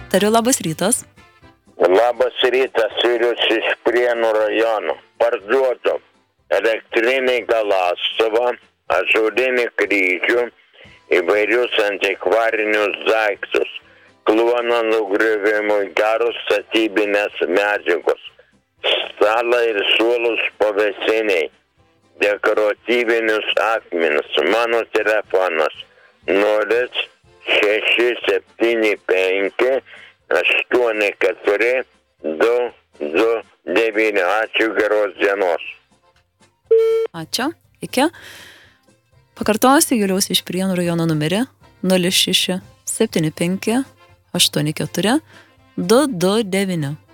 Tariu, labas rytas. Labas rytas, Vilius iš Prienų rajono. Parduodu elektrinį galąstuvą, ąžuolinį kryžių, įvairius antikvarinius daiktus, kluono nugriuvimui, gerus statybinės medžiagos, stalą ir suolus pavėsiniai, dekoratyvinius akmenis. Mano telefonas 0675 84 229. Ačiū, geros dienos. Ačiū. Iki. Pakartosiu Juliaus iš Prienų rajono numerį 0675 84 229.